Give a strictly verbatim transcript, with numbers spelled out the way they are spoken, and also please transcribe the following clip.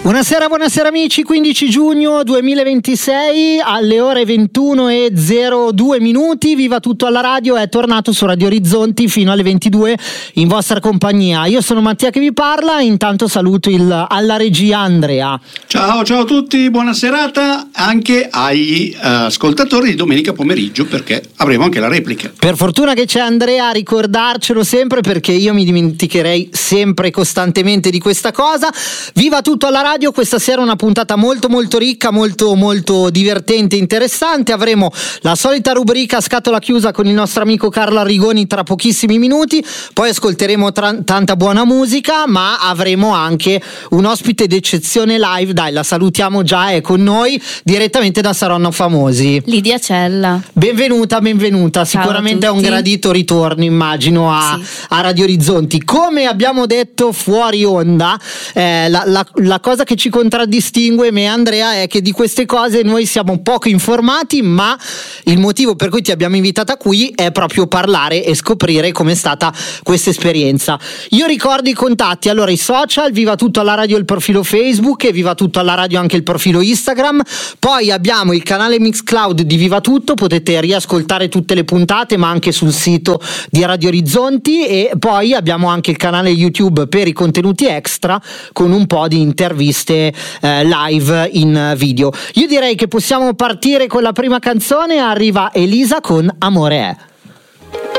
Buonasera, buonasera amici, quindici giugno duemilaventisei alle ore ventuno e zero due minuti. Viva Tutto alla Radio è tornato su Radio Orizzonti fino alle ventidue in vostra compagnia. Io sono Mattia che vi parla, intanto saluto il, alla regia Andrea. Ciao, ciao a tutti, buona serata anche agli uh, ascoltatori di domenica pomeriggio, perché avremo anche la replica. Per fortuna che c'è Andrea a ricordarcelo sempre, perché io mi dimenticherei sempre costantemente di questa cosa. Viva Tutto alla Radio. Questa sera una puntata molto molto ricca, molto molto divertente, interessante. Avremo la solita rubrica scatola chiusa con il nostro amico Carlo Arrigoni tra pochissimi minuti, poi ascolteremo tra- tanta buona musica, ma avremo anche un ospite d'eccezione live. Dai, la salutiamo già, è con noi direttamente da Saronno Famosi, Lidia Cella. Benvenuta, benvenuta. Ciao, sicuramente è un gradito ritorno, immagino, a, sì. a Radio Orizzonti. Come abbiamo detto fuori onda, eh, la, la, la cosa che ci contraddistingue me e Andrea è che di queste cose noi siamo poco informati, ma il motivo per cui ti abbiamo invitata qui è proprio parlare e scoprire com'è stata questa esperienza. Io ricordo i contatti, allora i social, Viva Tutto alla Radio il profilo Facebook e Viva Tutto alla Radio anche il profilo Instagram, poi abbiamo il canale Mixcloud di Viva Tutto, potete riascoltare tutte le puntate ma anche sul sito di Radio Orizzonti, e poi abbiamo anche il canale YouTube per i contenuti extra con un po' di interviste eh, live in video. Io direi che possiamo partire con la prima canzone. Arriva Elisa con Amore è.